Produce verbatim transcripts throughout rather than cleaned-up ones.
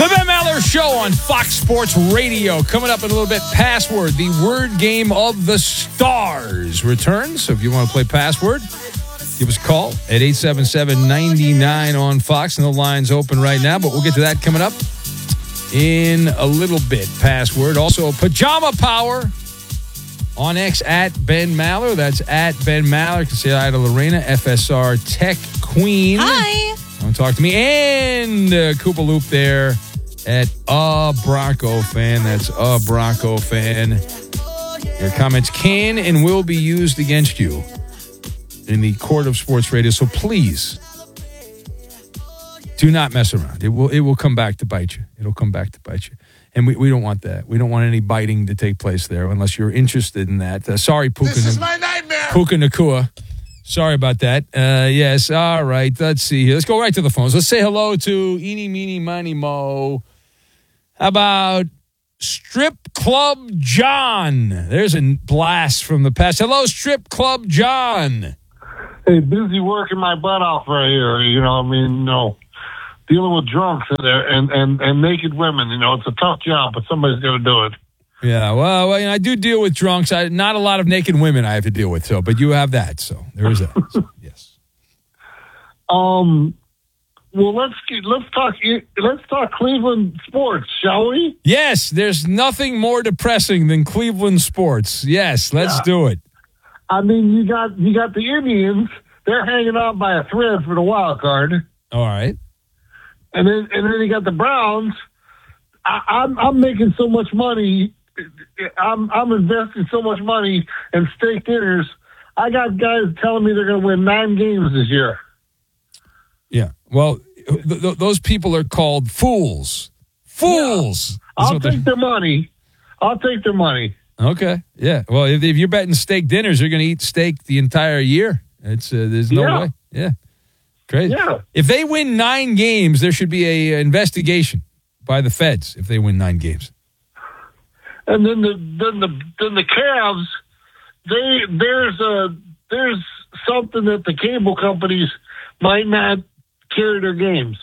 The Ben Maller Show on Fox Sports Radio. Coming up in a little bit, Password, the word game of the stars, returns. So if you want to play Password, give us a call at eight seven seven, nine nine on Fox. And the line's open right now, but we'll get to that coming up in a little bit. Password. Also, Pajama Power on X at Ben Maller. That's at Ben Maller. You can say hi to Lorena, F S R Tech Queen. Hi. Want to talk to me? And uh, Koopa Loop there at a Bronco fan. That's a Bronco fan. Your comments can and will be used against you in the court of sports radio. So please do not mess around. It will it will come back to bite you. It'll come back to bite you. And we, we don't want that. We don't want any biting to take place there unless you're interested in that. Uh, sorry, Puka. This is my nightmare. Puka Nakua. Sorry about that. Uh, yes, all right. Let's see here. Let's go right to the phones. Let's say hello to Eeny, Meeny, Miny, Mo. How about Strip Club John? There's a blast from the past. Hello, Strip Club John. Hey, busy working my butt off right here. You know, I mean, you know, dealing with drunks and, and, and, and naked women. You know, it's a tough job, but somebody's got to do it. Yeah, well, well you know, I do deal with drunks. I, not a lot of naked women I have to deal with, so but you have that, so there is that. So, yes. Um. Well, let's get, let's talk let's talk Cleveland sports, shall we? Yes, there's nothing more depressing than Cleveland sports. Yes, let's yeah. do it. I mean, you got you got the Indians. They're hanging on by a thread for the wild card. All right. And then and then you got the Browns. I, I'm I'm making so much money. I'm I'm investing so much money in steak dinners. I got guys telling me they're going to win nine games this year. Yeah. Well, th- th- those people are called fools. Fools. Yeah. I'll take their money. I'll take their mony. Okay. Yeah. Well, if, if you're betting steak dinners, you're going to eat steak the entire year. It's uh, there's no yeah. way. Yeah. Crazy. Yeah. If they win nine games, there should be a investigation by the feds if they win nine games. And then the then the then the Cavs, they there's a there's something that the cable companies might not carry their games.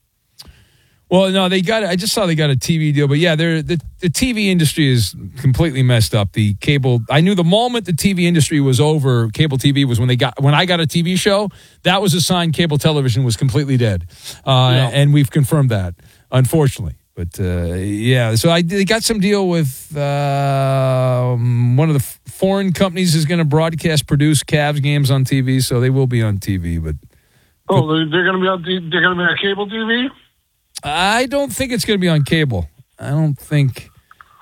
Well, no, they got. I just saw they got a T V deal, but yeah, they're, the the T V industry is completely messed up. The cable. I knew the moment the T V industry was over, cable T V was when they got when I got a T V show. That was a sign cable television was completely dead, uh, yeah. and we've confirmed that, unfortunately. But uh, yeah, so I they got some deal with uh, one of the f- foreign companies is going to broadcast produce Cavs games on T V, so they will be on T V. But oh, they're, they're going to be on t- they're going to be on cable T V. I don't think it's going to be on cable. I don't think.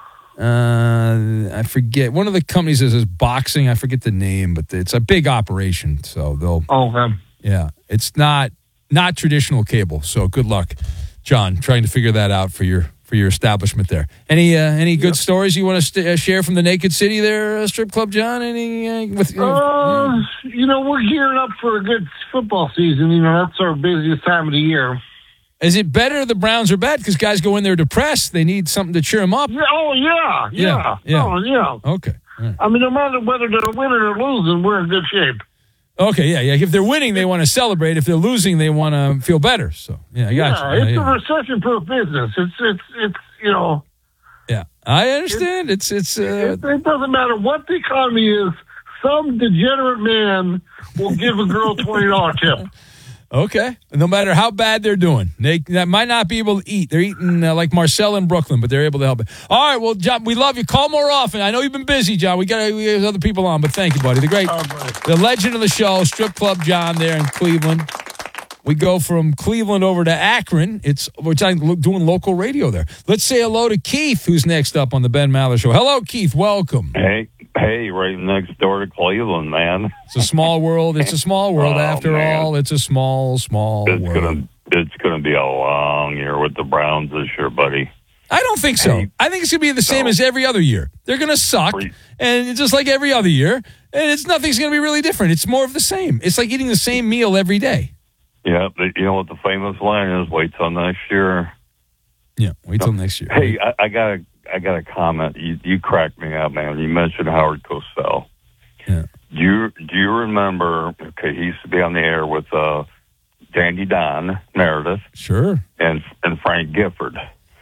Uh, I forget. One of the companies is, is boxing. I forget the name, but it's a big operation. So they'll. Oh, okay. Yeah, it's not not traditional cable. So good luck, John, trying to figure that out for your for your establishment there. Any uh, any good yep. stories you want to st- uh, share from the Naked City there, uh, Strip Club John? Any uh, with uh, uh, you know, we're gearing up for a good football season. You know, that's our busiest time of the year. Is it better the Browns are bad because guys go in there depressed? They need something to cheer them up. Yeah, oh yeah, yeah, yeah, yeah. Oh yeah. Okay. Right. I mean, no matter whether they're winning or losing, we're in good shape. Okay, yeah, yeah. If they're winning, they want to celebrate. If they're losing, they want to feel better. So, yeah, I got yeah, you. It's yeah, a recession-proof business. It's, it's, it's, you know. Yeah, I understand. It's, it's. Uh, it, it doesn't matter what the economy is. Some degenerate man will give a girl a twenty dollars tip. Okay, no matter how bad they're doing, they that might not be able to eat. They're eating uh, like Marcel in Brooklyn, but they're able to help it. All right, well, John, we love you. Call more often. I know you've been busy, John. We got we have other people on, but thank you, buddy. The great, oh, the legend of the show, Strip Club John, there in Cleveland. We go from Cleveland over to Akron. It's we're doing local radio there. Let's say hello to Keith, who's next up on the Ben Maller Show. Hello, Keith. Welcome. Hey. Hey, right next door to Cleveland, man. It's a small world. It's a small world. Oh, after man. all, it's a small, small it's world. Gonna, it's going to be a long year with the Browns this year, buddy. I don't think so. Hey, I think it's going to be the same no. as every other year. They're going to suck, Pre- and it's just like every other year, and it's nothing's going to be really different. It's more of the same. It's like eating the same meal every day. Yeah, you know what the famous line is? Wait till next year. Yeah, wait till next year. Hey, I, I got a, I got a comment. You, you cracked me up, man. You mentioned Howard Cosell. Yeah. Do you do you remember? Okay, he used to be on the air with uh, Dandy Don Meredith. Sure. And and Frank Gifford.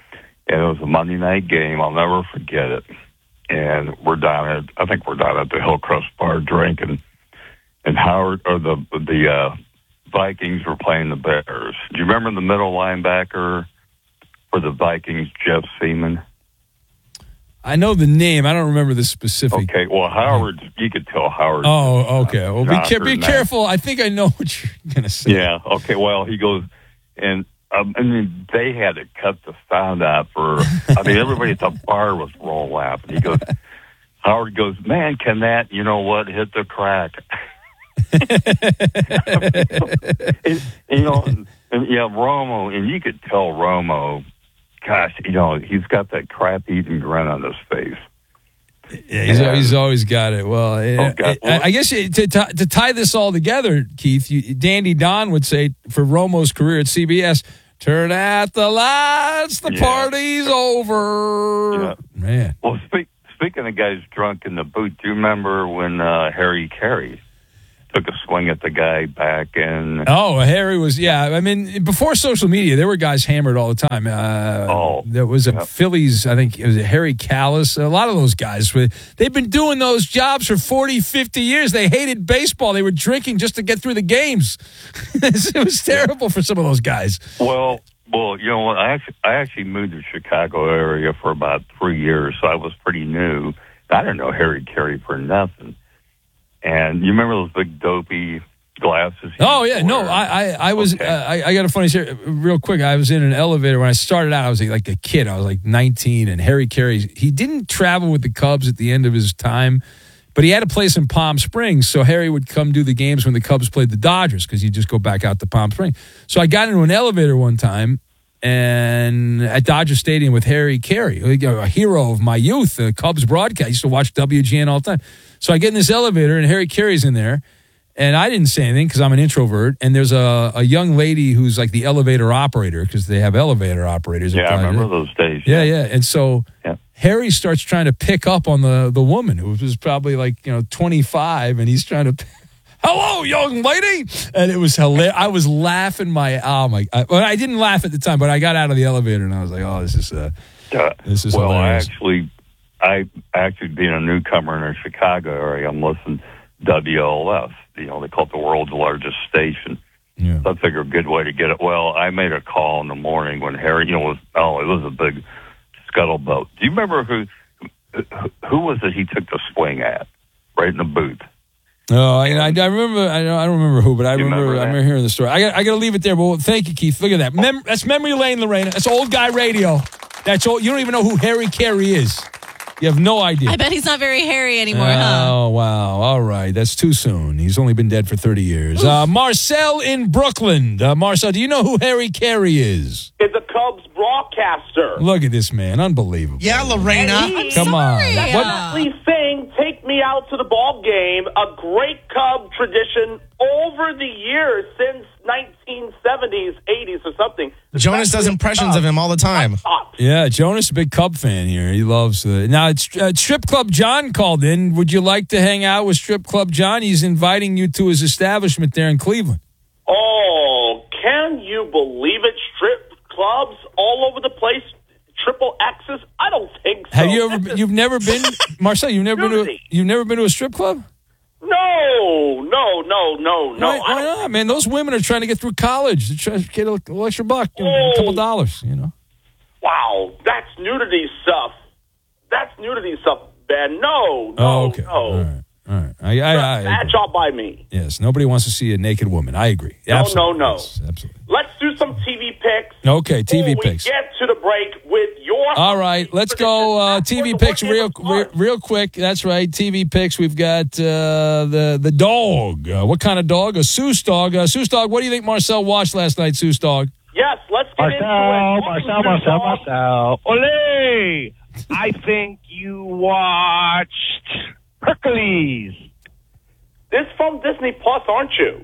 and it was a Monday night game. I'll never forget it. And we're down at, I think we're down at the Hillcrest Bar drinking, and Howard, or the, the, uh, Vikings were playing the Bears. Do you remember the middle linebacker for the Vikings, Jeff Seaman? I know the name. I don't remember the specific. Okay, well, Howard, you could tell Howard. Oh, okay. Well, be, ca- be careful. I think I know what you're going to say. Yeah, okay. Well, he goes, and um, I mean, they had to cut the sound out for, I mean, everybody at the bar was rolling laughing. He goes, Howard goes, man, can that, you know what, hit the crack? and, you know, and, and, yeah, Romo, and you could tell Romo, gosh, you know, he's got that crap-eating grin on his face. Yeah, he's, and, he's always got it. Well, oh, God, I, I guess to, to, to tie this all together, Keith, you, Dandy Don would say for Romo's career at C B S, turn out the lights, the yeah. party's over. Yeah. Man. Well, speak, speaking of guys drunk in the booth, do you remember when uh, Harry Carey took a swing at the guy back in... Oh, Harry was, yeah. I mean, before social media, there were guys hammered all the time. Uh, oh. There was a yep. Phillies, I think it was a Harry Callis. A lot of those guys, they've been doing those jobs for forty, fifty years. They hated baseball. They were drinking just to get through the games. It was terrible for some of those guys. Well, well, you know what? I actually, I actually moved to the Chicago area for about three years, so I was pretty new. I didn't know Harry Carey for nothing. And you remember those big dopey glasses? Oh, yeah. No, I I, I was, okay. uh, I, I got a funny story real quick. I was in an elevator. When I started out, I was like a kid. I was like nineteen, and Harry Carey, he didn't travel with the Cubs at the end of his time, but he had a place in Palm Springs, so Harry would come do the games when the Cubs played the Dodgers because he'd just go back out to Palm Springs. So I got into an elevator one time, and at Dodger Stadium with Harry Carey, a hero of my youth, the Cubs broadcast. I used to watch W G N all the time. So I get in this elevator, and Harry Carey's in there, and I didn't say anything because I'm an introvert, and there's a, a young lady who's like the elevator operator because they have elevator operators. Yeah, I remember those days. Yeah, yeah. And so yeah. Harry starts trying to pick up on the, the woman who was probably like, you know, twenty-five, and he's trying to, hello, young lady. And it was hilarious. I was laughing my, oh my, I, well, I didn't laugh at the time, but I got out of the elevator, and I was like, oh, this is, uh, uh, this is well, hilarious. I actually... I actually, being a newcomer in the Chicago area, I'm listening to W L S. You know, they call it the world's largest station. Yeah. So I figure a good way to get it. Well, I made a call in the morning when Harry, you know, was, oh, it was a big scuttlebutt. Do you remember who who was it he took the swing at right in the booth? Oh, I, I, I remember. I don't, I don't remember who, but I remember. remember I remember hearing the story. I got. I got to leave it there. But thank you, Keith. Look at that. Mem- that's memory lane, Lorena. That's old guy radio. That's old. You don't even know who Harry Carey is. You have no idea. I bet he's not very hairy anymore, oh, huh? Oh, wow. All right. That's too soon. He's only been dead for thirty years. Uh, Marcel in Brooklyn. Uh, Marcel, do you know who Harry Carey is? It's a Cubs broadcaster. Look at this man. Unbelievable. Yeah, Lorena. He, Come sorry. on. What? Please sing Take Me Out to the Ball Game, a great Cub tradition over the years since nineteen seventies, eighties or something. Jonas does impressions of him all the time. Yeah, Jonas, a big Cub fan here. He loves the. Now, it's uh, Strip Club John called in. Would you like to hang out with Strip Club John? He's inviting you to his establishment there in Cleveland. Oh, can you believe it? Strip clubs all over the place. Triple X's? I don't think so. Have you ever? You've never been, Marcel. You've never been to. A, you've never been to a strip club? No, no, no, no, no. Why, why not, man? Those women are trying to get through college. They're trying to get a little extra buck, you know, Oh. a couple dollars, you know. Wow, that's nudity stuff. That's nudity stuff, Ben. No, no, Oh, okay. no. All right. All right. I, I, I, I Bad agree. job by me. Yes. Nobody wants to see a naked woman. I agree. No, Absolutely. no, no. Yes, absolutely. Let's do some T V picks. Okay, T V before picks. We get to the break with your. All right, let's go uh, T V picks real, real real quick. That's right, T V picks. We've got uh, the the dog. Uh, what kind of dog? A Seuss dog. Uh, Seuss dog. What do you think Marcel watched last night, Seuss dog? Yes, let's get Marcel, into it. Marcel, Marcel, Marcel. Ole! I think you watched Hercules. This from Disney Plus, aren't you?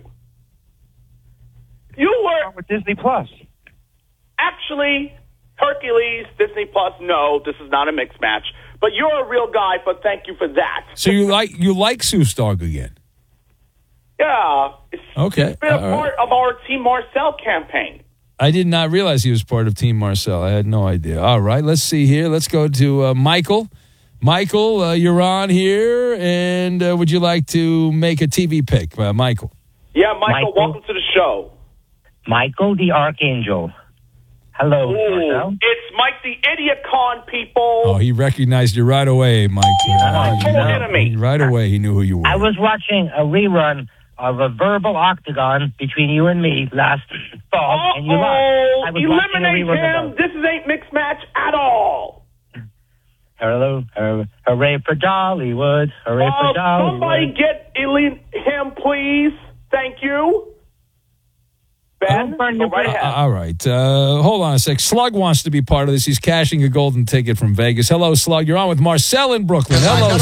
You were With Disney Plus. actually Hercules, Disney Plus. No, this is not a mixed match. But you're a real guy, but thank you for that. So you like you like Seuss dog again? Yeah. It's Okay. been a All right. part of our Team Marcel campaign. I did not realize he was part of Team Marcel. I had no idea. All right, let's see here. Let's go to uh, Michael. Michael, uh, you're on here, and uh, would you like to make a T V pick, uh, Michael? Yeah, Michael, Michael. welcome to the show. Michael the Archangel. Hello, Marcel. It's Mike the Idiot Con, people. Oh, he recognized you right away, Mike. my Uh, total he- enemy. Right away, he knew who you were. I was watching a rerun of a verbal octagon between you and me last fall, and you lost. Uh-oh, I was watching a eliminate rerun him. of This is ain't mixed match at all. Hello, hur- hooray for Dollywood, hooray for Uh, Dollywood. somebody get Eli- him, please. Thank you. Ben, Don't burn your go right bridge. ahead. Uh, all right. Uh, hold on a sec. Slug wants to be part of this. He's cashing a golden ticket from Vegas. Hello, Slug. You're on with Marcel in Brooklyn. Hello,